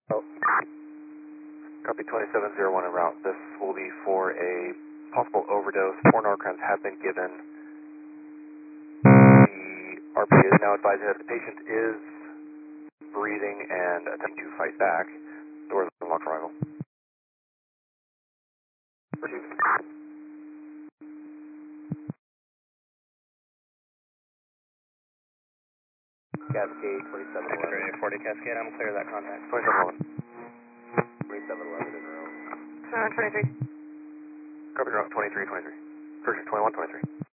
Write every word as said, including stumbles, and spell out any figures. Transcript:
Oh. Copy twenty-seven zero one en route. This will be for a possible overdose. Four Norcrons have been given. The R P is now advising that the patient is breathing and attempting to fight back. Doors unlocked, arrival. Received. Cascade twenty-seven eleven. X-ray forty Cascade, I'm clear of that contact. twenty-seven eleven. twenty-seven eleven in row. Uh, twenty-three. Copy route twenty-three twenty-three. Version twenty-one twenty-three.